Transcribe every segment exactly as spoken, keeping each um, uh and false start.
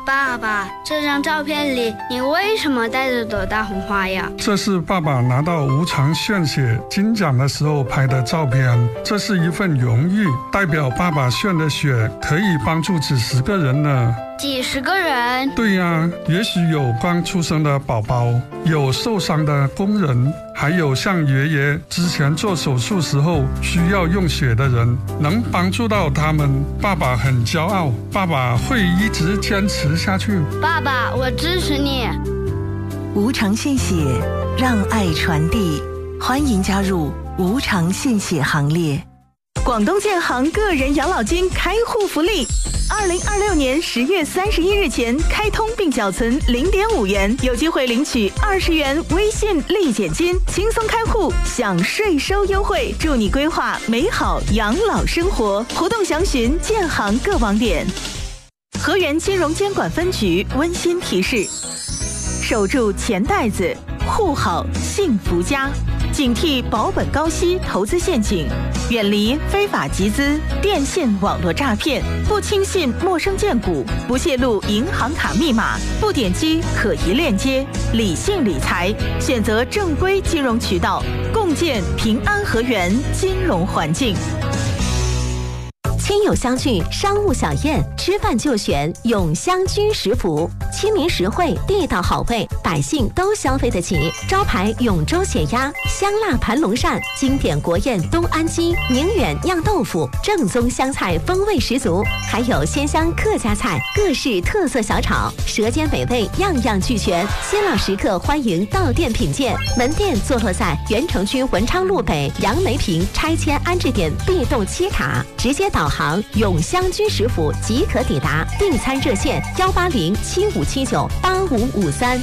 爸爸，这张照片里你为什么带着朵大红花呀？ 这是爸爸拿到无偿献血金奖的时候拍的照片，这是一份荣誉，代表爸爸献的血可以帮助几十个人呢。 几十个人？ 对呀，也许有刚出生的宝宝，有受伤的工人，还有像爷爷之前做手术时候需要用血的人，能帮助到他们，爸爸很骄傲，爸爸会一直坚持下去。 爸爸，我支持你。 无偿献血，让爱传递，欢迎加入无偿献血行列。广东建行个人养老金开户福利，二零二六年十月三十一日前开通并缴存零点五元，有机会领取二十元微信立减金，轻松开户享税收优惠，助你规划美好养老生活。活动详询建行各网点。河源金融监管分局温馨提示：守住钱袋子，护好幸福家。警惕保本高息投资陷阱，远离非法集资、电信网络诈骗，不轻信陌生荐股，不泄露银行卡密码，不点击可疑链接，理性理财，选择正规金融渠道，共建平安河源金融环境。 亲友相聚，商务小宴，吃饭就选永香居食府，亲民实惠，地道好味，百姓都消费得起。招牌永州血鸭、香辣盘龙鳝，经典国宴东安鸡、宁远酿豆腐，正宗湘菜风味十足，还有鲜香客家菜，各式特色小炒，舌尖美味样样俱全。新老食客欢迎到店品鉴，门店坐落在原城区文昌路北杨梅坪拆迁安置点 B 栋七塔，直接导航永香居食府即可抵达，订餐热线幺八零七五七九八五五三。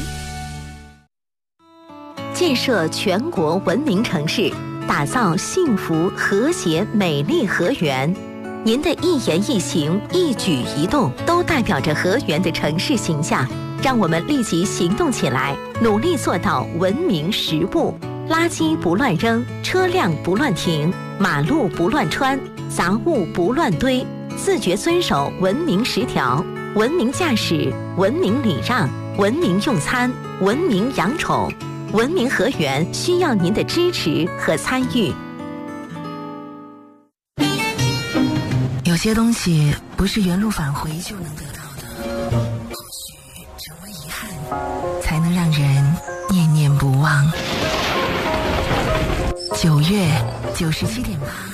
建设全国文明城市，打造幸福和谐美丽河源。您的一言一行、一举一动，都代表着河源的城市形象。让我们立即行动起来，努力做到文明实务。垃圾不乱扔，车辆不乱停，马路不乱穿，杂物不乱堆，自觉遵守文明十条，文明驾驶，文明礼让，文明用餐，文明养宠。文明河源需要您的支持和参与。 有些东西不是原路返回就能得到的，或许成为遗憾，才能让人念念不忘。九月九十七点八。